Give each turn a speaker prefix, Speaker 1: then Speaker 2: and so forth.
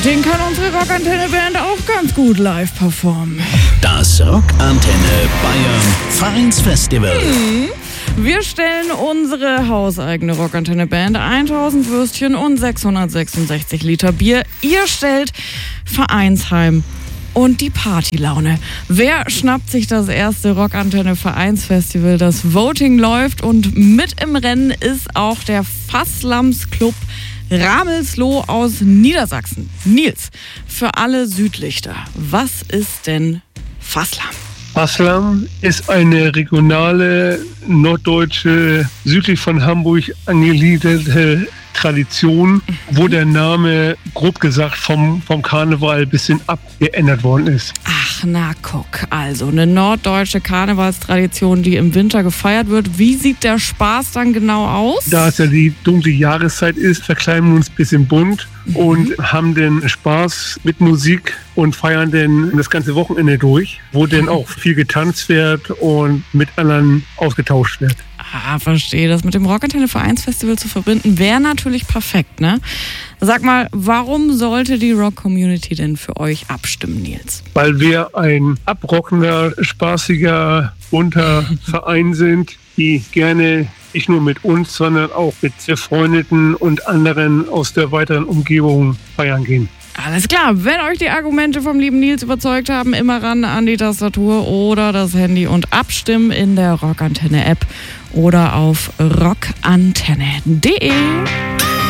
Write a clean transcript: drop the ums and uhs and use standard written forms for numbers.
Speaker 1: Den kann unsere Rockantenne-Band auch ganz gut live performen.
Speaker 2: Das Rockantenne Bayern Vereinsfestival.
Speaker 1: Wir stellen unsere hauseigene Rockantenne-Band 1000 Würstchen und 666 Liter Bier. Ihr stellt Vereinsheim und die Partylaune. Wer schnappt sich das erste Rockantenne Vereinsfestival? Das Voting läuft und mit im Rennen ist auch der Fasslams-Club Ramelsloh aus Niedersachsen. Nils, für alle Südlichter, was ist denn Fasslam?
Speaker 3: Fasslam ist eine regionale, norddeutsche, südlich von Hamburg angegliederte Tradition, wo der Name, grob gesagt, vom Karneval ein bisschen abgeändert worden ist.
Speaker 1: Ach, na guck, also eine norddeutsche Karnevalstradition, die im Winter gefeiert wird. Wie sieht der Spaß dann genau aus?
Speaker 3: Da es ja die dunkle Jahreszeit ist, verkleiden wir uns ein bisschen bunt und haben den Spaß mit Musik und feiern den das ganze Wochenende durch, wo dann auch viel getanzt wird und mit anderen ausgetauscht wird.
Speaker 1: Ah, verstehe. Das mit dem Rockantenne Vereinsfestival zu verbinden, wäre natürlich perfekt, ne? Sag mal, warum sollte die Rock-Community denn für euch abstimmen, Nils?
Speaker 3: Weil wir ein abrockender, spaßiger, bunter Verein sind, die gerne nicht nur mit uns, sondern auch mit befreundeten und anderen aus der weiteren Umgebung feiern gehen.
Speaker 1: Alles klar, wenn euch die Argumente vom lieben Nils überzeugt haben, immer ran an die Tastatur oder das Handy und abstimmen in der Rockantenne-App oder auf rockantenne.de.